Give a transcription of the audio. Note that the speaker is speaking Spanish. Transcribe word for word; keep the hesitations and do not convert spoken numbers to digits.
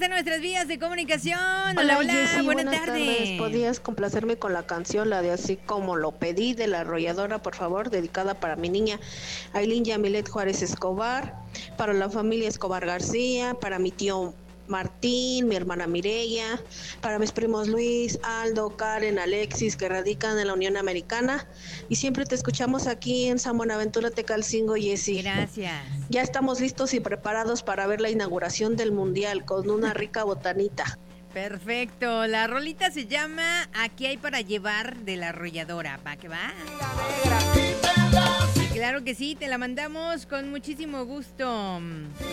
están nuestras vías de comunicación. Hola, Hola, hola, Jessy, buenas, buenas tardes. tardes. ¿Podías complacerme con la canción, la de Así como lo pedí, de La Arrolladora, por favor, dedicada para mi niña Ailín Yamilet Juárez Escobar, para la familia Escobar García, para mi tío Martín, mi hermana Mireya, para mis primos Luis, Aldo, Karen, Alexis, que radican en la Unión Americana, y siempre te escuchamos aquí en San Buenaventura, Tecalcingo, Jessy. Gracias. Ya estamos listos y preparados para ver la inauguración del Mundial con una rica botanita. Perfecto, la rolita se llama Aquí hay para llevar, de La Arrolladora. ¿Va que va? Claro que sí, te la mandamos con muchísimo gusto.